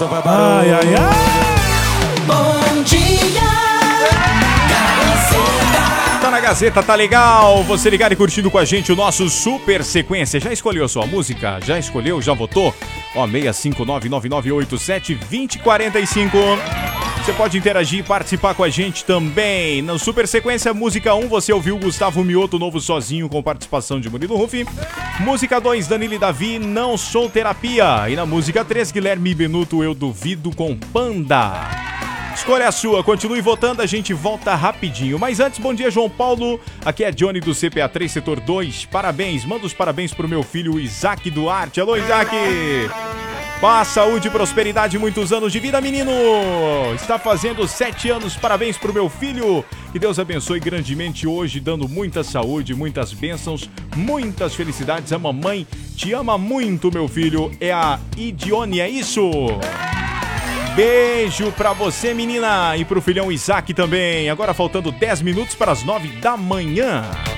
Ai, ai, ai. Bom dia, Gazeta. Tá na Gazeta, tá legal? Você ligado e curtindo com a gente o nosso Super Sequência. Já escolheu a sua música? Já escolheu? Já votou? Ó, 659-9987-2045. Você pode interagir e participar com a gente também. No Super Sequência Música 1, você ouviu Gustavo Mioto, Novo Sozinho, com participação de Murilo Rufi. Música 2, Danilo e Davi, Não Sou Terapia. E na música 3, Guilherme Benuto, Eu Duvido, com Panda. Escolha a sua, continue votando, a gente volta rapidinho. Mas antes, bom dia, João Paulo. Aqui é Johnny do CPA 3, Setor 2. Parabéns, manda os parabéns pro meu filho Isaac Duarte. Alô, Isaac! Paz, saúde e prosperidade, muitos anos de vida, menino! Está fazendo 7 anos, parabéns pro meu filho! Que Deus abençoe grandemente hoje, dando muita saúde, muitas bênçãos, muitas felicidades. A mamãe te ama muito, meu filho. É a Idione, é isso? Beijo pra você, menina, e pro filhão Isaac também. Agora faltando 10 minutos para as 9 da manhã.